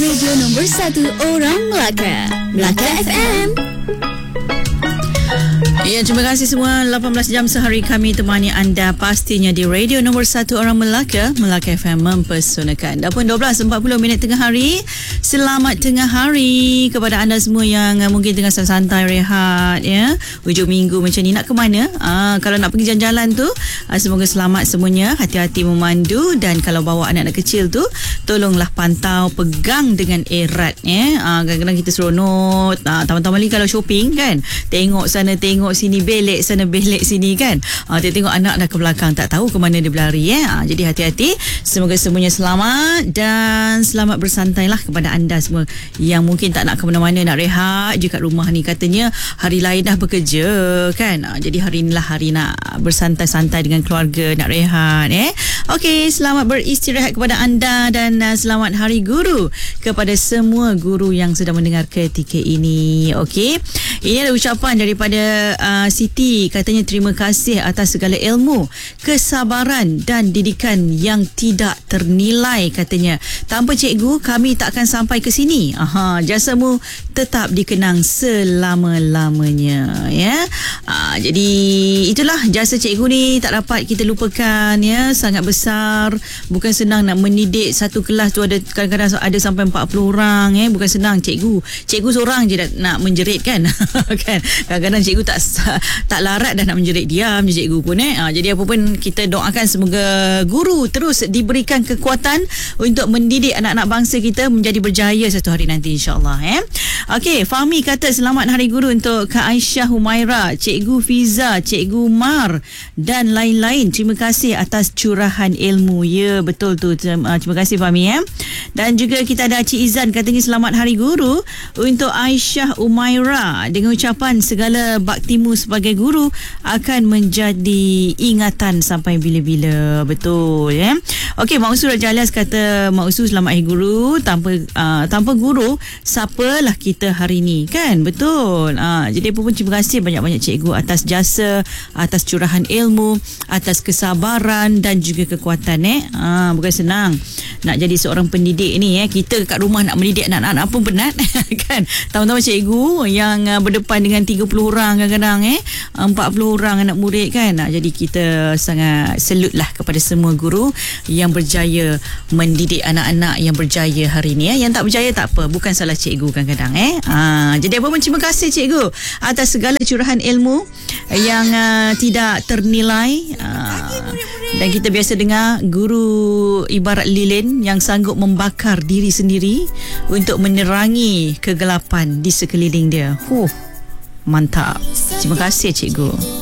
Radio nombor 1 orang Melaka. Melaka FM. Ya, terima kasih semua. 18 jam sehari kami temani anda pastinya di radio nombor 1 orang Melaka, Melaka FM mempersonakan. Dah pun 12.40 tengah hari. Selamat tengah hari kepada anda semua yang mungkin tengah santai rehat ya. Hujung minggu macam ni nak ke mana? Kalau nak pergi jalan-jalan tu, semoga selamat semuanya. Hati-hati memandu, dan kalau bawa anak-anak kecil tu, tolonglah pantau, pegang dengan erat ya. Kadang-kadang kita seronok, tambah-tambah lagi kalau shopping kan. Tengok sana, tengok sini, belek sana, belek sini kan. Tengok anak dah ke belakang, tak tahu ke mana dia berlari ya. Jadi hati-hati. Semoga semuanya selamat, dan selamat bersantailah kepada anda semua yang mungkin tak nak ke mana-mana, nak rehat je kat rumah ni. Katanya hari lain dah bekerja kan. Jadi hari inilah hari nak bersantai-santai dengan keluarga, nak rehat Okey, selamat beristirahat kepada anda, dan selamat Hari Guru kepada semua guru yang sedang mendengar ketika ini. Okey, ini adalah ucapan daripada Siti. Katanya terima kasih atas segala ilmu, kesabaran dan didikan yang tidak ternilai. Katanya tanpa cikgu kami tak akan sampai ke sini. Jasamu tetap dikenang selama-lamanya ya. Jadi itulah jasa cikgu ni, tak dapat kita lupakan ya. Sangat besar. Bukan senang nak mendidik satu kelas tu, ada kadang-kadang ada sampai 40 orang bukan senang. Cikgu seorang je nak menjerit kan. Kan kadang-kadang cikgu tak larat dah nak menjerit, diam je cikgu pun Jadi apa pun kita doakan semoga guru terus diberikan kekuatan untuk mendidik anak-anak bangsa kita menjadi berjaya satu hari nanti, insya-Allah Okey, Fahmi kata selamat Hari Guru untuk Kak Aisyah Humaira, Cikgu Fiza, Cikgu Mar dan lain-lain. Terima kasih atas curahan ilmu. Ya, betul tu. Terima kasih Fahmi Dan juga kita ada Cik Izan, katanya selamat Hari Guru untuk Aisyah Umaira, dengan ucapan segala baktimu sebagai guru akan menjadi ingatan sampai bila-bila. Betul Okey, Mak Usu Raja Alias kata Mak Usu selamat Hari Guru. Tanpa guru siapalah kita hari ni kan. Betul. Jadi apa pun terima kasih banyak-banyak cikgu atas jasa, atas curahan ilmu, atas kesabaran dan juga kekuatan bukan senang nak jadi seorang pendidik ni Kita kat rumah nak mendidik anak-anak pun penat kan. Tambah-tambah cikgu yang berdepan dengan 30 orang kadang-kadang 40 orang anak murid kan. Jadi kita sangat salute lah kepada semua guru yang berjaya mendidik anak-anak yang berjaya hari ni Yang tak berjaya tak apa, bukan salah cikgu kadang-kadang Jadi apa pun terima kasih cikgu atas segala curahan ilmu yang tidak ternilai. Dan kita biasa dengar guru ibarat lilin yang sanggup membakar diri sendiri untuk menerangi kegelapan di sekeliling dia. Mantap. Terima kasih cikgu.